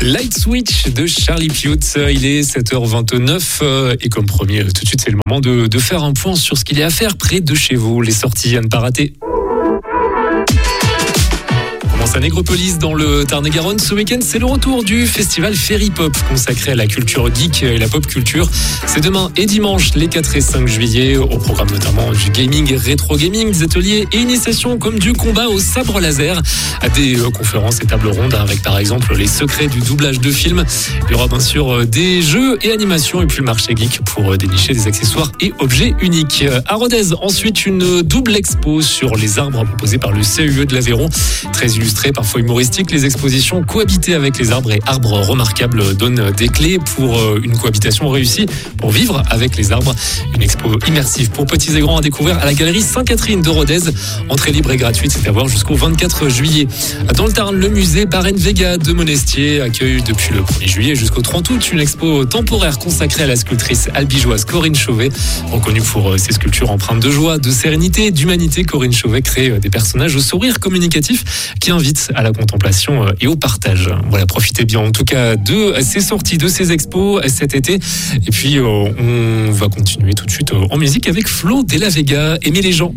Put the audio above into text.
Light Switch de Charlie Puth, il est 7h29 et comme premier, tout de suite c'est le moment de faire un point sur ce qu'il y a à faire près de chez vous, les sorties à ne pas rater. À Négropolis dans le Tarn-et-Garonne, ce week-end, c'est le retour du festival Ferry Pop consacré à la culture geek et la pop culture. C'est demain et dimanche, les 4 et 5 juillet, au programme notamment du gaming et rétro gaming, des ateliers et initiations comme du combat au sabre laser, à des conférences et tables rondes avec par exemple les secrets du doublage de films. Il y aura bien sûr des jeux et animations et puis le marché geek pour dénicher des accessoires et objets uniques. À Rodez, ensuite une double expo sur les arbres proposée par le CUE de l'Aveyron, très illustré, parfois humoristique. Les expositions Cohabiter avec les arbres et Arbres remarquables donnent des clés pour une cohabitation réussie, pour vivre avec les arbres. Une expo immersive pour petits et grands à découvrir à la galerie Sainte-Catherine de Rodez. Entrée libre et gratuite, c'est à voir jusqu'au 24 juillet. Dans le Tarn, le musée Barène Vega de Monestier accueille depuis le 1er juillet jusqu'au 30 août une expo temporaire consacrée à la sculptrice albigeoise Corinne Chauvet. Reconnue pour ses sculptures empreintes de joie, de sérénité, d'humanité, Corinne Chauvet crée des personnages au sourire communicatif qui invitent à la contemplation et au partage. Voilà, profitez bien en tout cas de ces sorties, de ces expos cet été. Et puis on va continuer tout de suite en musique avec Flo Della Vega, Aimer les gens.